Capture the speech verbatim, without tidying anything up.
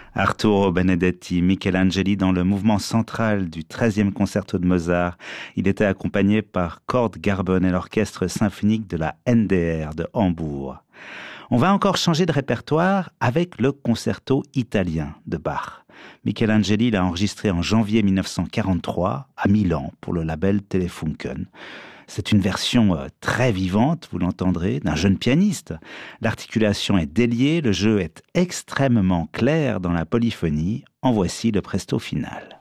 Arturo Benedetti, Michelangeli dans le mouvement central du treizième concerto de Mozart. Il était accompagné par Cord Garben et l'orchestre symphonique de la N D R de Hambourg. On va encore changer de répertoire avec le concerto italien de Bach. Michelangeli l'a enregistré en janvier mille neuf cent quarante-trois à Milan pour le label Telefunken. C'est une version très vivante, vous l'entendrez, d'un jeune pianiste. L'articulation est déliée, le jeu est extrêmement clair dans la polyphonie. En voici le presto final.